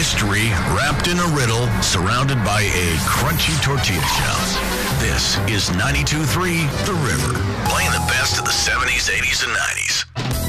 History wrapped in a riddle, surrounded by a crunchy tortilla shells. This is 92.3 The River, playing the best of the 70s, 80s, and 90s.